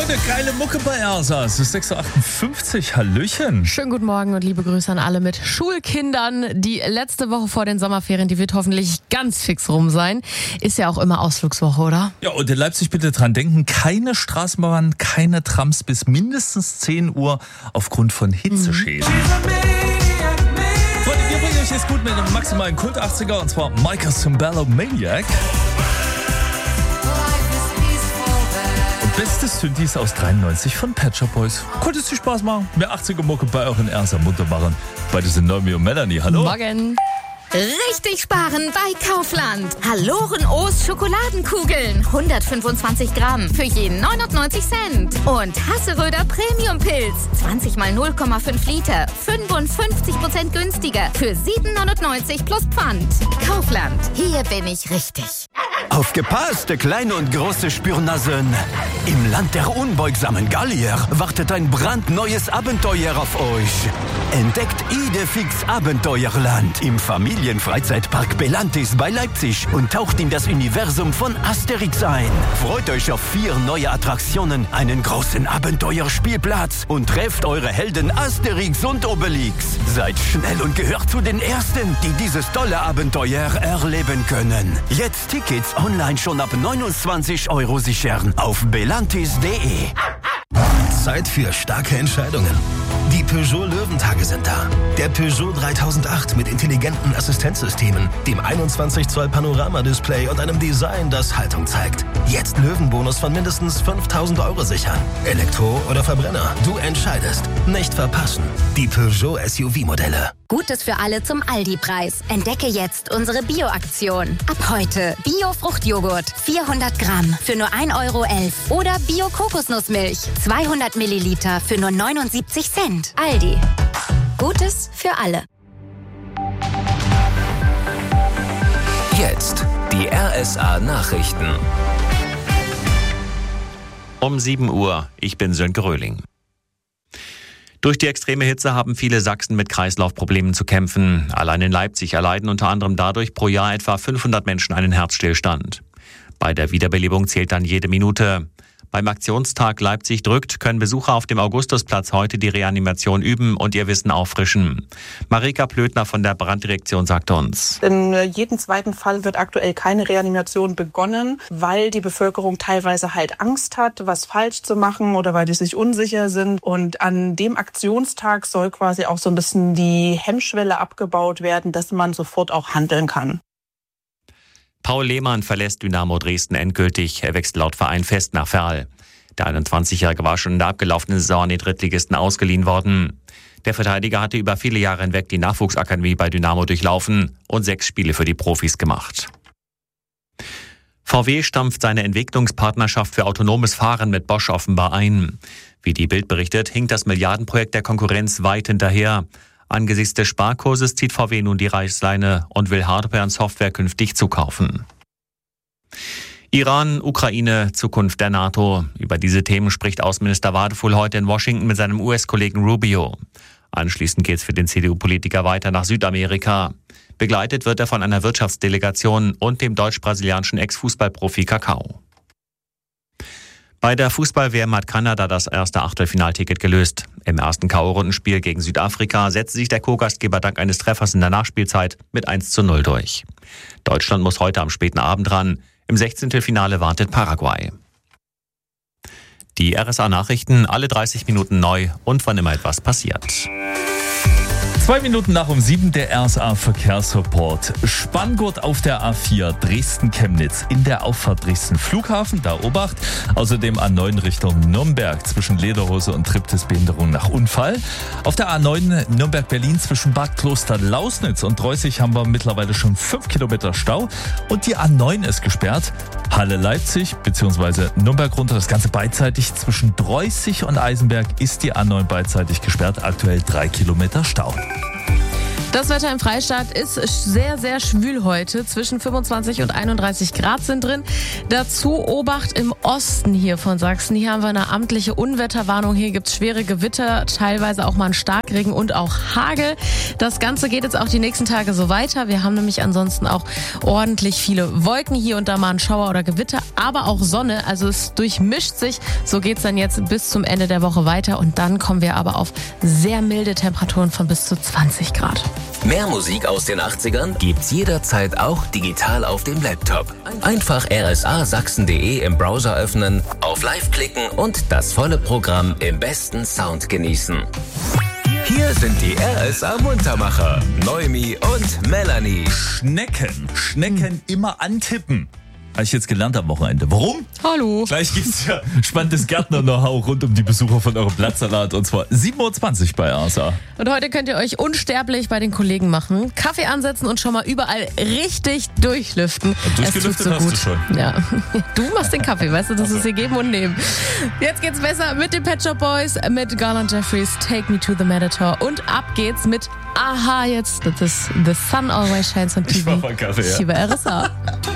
Eine geile Mucke bei Ersa. Es ist 6.58 Uhr. Hallöchen. Schönen guten Morgen und liebe Grüße an alle mit Schulkindern. Die letzte Woche vor den Sommerferien, die wird hoffentlich ganz fix rum sein. Ist ja auch immer Ausflugswoche, oder? Ja, und in Leipzig bitte dran denken, keine Straßenbahn, keine Trams bis mindestens 10 Uhr aufgrund von Hitzeschäden. Freunde, wir bringen euch jetzt gut mit einem maximalen Kult-80er, und zwar Michael Cimbello Maniac. Bestes Synthes aus 93 von Pet Shop Boys. Konnte es dir Spaß machen? Mehr 80er-Mucke bei euren Ersa munter machen. Beide sind Naomi und Melanie. Hallo. Morgen. Richtig sparen bei Kaufland. Halloren O's Schokoladenkugeln. 125 Gramm für jeden 99 Cent. Und Hasseröder Premium Pilz. 20 mal 0,5 Liter. 55% günstiger. Für 7,99 plus Pfand. Kaufland. Hier bin ich richtig. Aufgepasst, kleine und große Spürnasen. Im Land der unbeugsamen Gallier wartet ein brandneues Abenteuer auf euch. Entdeckt Idefix Abenteuerland im Familienfreizeitpark Belantis bei Leipzig und taucht in das Universum von Asterix ein. Freut euch auf 4 neue Attraktionen, einen großen Abenteuerspielplatz und trefft eure Helden Asterix und Obelix. Seid schnell und gehört zu den Ersten, die dieses tolle Abenteuer erleben können. Jetzt Tickets online schon ab 29 € sichern auf belantis.de. Zeit für starke Entscheidungen. Die Peugeot Löwentage sind da. Der Peugeot 3008 mit intelligenten Assistenzsystemen, dem 21 Zoll Panoramadisplay und einem Design, das Haltung zeigt. Jetzt Löwenbonus von mindestens 5.000 € sichern. Elektro oder Verbrenner, du entscheidest. Nicht verpassen. Die Peugeot SUV-Modelle. Gutes für alle zum Aldi-Preis. Entdecke jetzt unsere Bio-Aktion. Ab heute Bio-Fruchtjoghurt 400 Gramm für nur 1,11 € oder Bio-Kokosnussmilch 200 Milliliter für nur 79 Cent. Aldi. Gutes für alle. Jetzt die RSA-Nachrichten. Um 7 Uhr, ich bin Sönke Röhling. Durch die extreme Hitze haben viele Sachsen mit Kreislaufproblemen zu kämpfen. Allein in Leipzig erleiden unter anderem dadurch pro Jahr etwa 500 Menschen einen Herzstillstand. Bei der Wiederbelebung zählt dann jede Minute. Beim Aktionstag Leipzig drückt können Besucher auf dem Augustusplatz heute die Reanimation üben und ihr Wissen auffrischen. Marika Plötner von der Branddirektion sagt uns: In jedem zweiten Fall wird aktuell keine Reanimation begonnen, weil die Bevölkerung teilweise halt Angst hat, was falsch zu machen oder weil die sich unsicher sind. Und an dem Aktionstag soll quasi auch so ein bisschen die Hemmschwelle abgebaut werden, dass man sofort auch handeln kann. Paul Lehmann verlässt Dynamo Dresden endgültig. Er wechselt laut Verein fest nach Verl. Der 21-Jährige war schon in der abgelaufenen Saison an die Drittligisten ausgeliehen worden. Der Verteidiger hatte über viele Jahre hinweg die Nachwuchsakademie bei Dynamo durchlaufen und 6 Spiele für die Profis gemacht. VW stampft seine Entwicklungspartnerschaft für autonomes Fahren mit Bosch offenbar ein. Wie die Bild berichtet, hinkt das Milliardenprojekt der Konkurrenz weit hinterher. Angesichts des Sparkurses zieht VW nun die Reißleine und will Hardware und Software künftig zukaufen. Iran, Ukraine, Zukunft der NATO. Über diese Themen spricht Außenminister Wadefuhl heute in Washington mit seinem US-Kollegen Rubio. Anschließend geht es für den CDU-Politiker weiter nach Südamerika. Begleitet wird er von einer Wirtschaftsdelegation und dem deutsch-brasilianischen Ex-Fußballprofi Kakao. Bei der Fußball-WM hat Kanada das erste Achtelfinalticket gelöst. Im ersten K.O.-Rundenspiel gegen Südafrika setzte sich der Co-Gastgeber dank eines Treffers in der Nachspielzeit mit 1:0 durch. Deutschland muss heute am späten Abend ran. Im 16. Finale wartet Paraguay. Die RSA-Nachrichten, alle 30 Minuten neu und wann immer etwas passiert. 2 Minuten nach um 7 der RSA-Verkehrsreport. Spanngurt auf der A4 Dresden-Chemnitz in der Auffahrt Dresden Flughafen, da Obacht. Außerdem A9 Richtung Nürnberg zwischen Lederhose und Triptisbehinderung nach Unfall. Auf der A9 Nürnberg-Berlin zwischen Bad Kloster-Lausnitz und Dreußig haben wir mittlerweile schon 5 Kilometer Stau. Und die A9 ist gesperrt. Halle-Leipzig bzw. Nürnberg runter, das Ganze beidseitig. Zwischen Dreußig und Eisenberg ist die A9 beidseitig gesperrt. Aktuell 3 Kilometer Stau. Das Wetter im Freistaat ist sehr, sehr schwül heute. Zwischen 25 und 31 Grad sind drin. Dazu Obacht im Osten hier von Sachsen. Hier haben wir eine amtliche Unwetterwarnung. Hier gibt's schwere Gewitter, teilweise auch mal einen Starkregen und auch Hagel. Das Ganze geht jetzt auch die nächsten Tage so weiter. Wir haben nämlich ansonsten auch ordentlich viele Wolken, hier und da mal ein Schauer oder Gewitter, aber auch Sonne. Also es durchmischt sich. So geht's dann jetzt bis zum Ende der Woche weiter. Und dann kommen wir aber auf sehr milde Temperaturen von bis zu 20 Grad. Mehr Musik aus den 80ern gibt's jederzeit auch digital auf dem Laptop. Einfach rsasachsen.de im Browser öffnen, auf Live klicken und das volle Programm im besten Sound genießen. Hier sind die RSA Muntermacher, Noemi und Melanie. Schnecken immer antippen. Habe ich jetzt gelernt am Wochenende. Warum? Hallo. Gleich gibt's ja spannendes Gärtner-Know-how rund um die Besucher von eurem Blattsalat, und zwar 7.20 Uhr bei RSA. Und heute könnt ihr euch unsterblich bei den Kollegen machen, Kaffee ansetzen und schon mal überall richtig durchlüften. Durchgelüftet so hast gut. du schon. Ja, du machst den Kaffee, weißt du, das ist hier geben und nehmen. Jetzt geht's besser mit den Pet Shop Boys, mit Garland Jeffries, Take Me to the Monitor, und ab geht's mit Aha jetzt. Das ist The Sun Always Shines on TV. Ich mach mal Kaffee, ja. Hier bei RSA.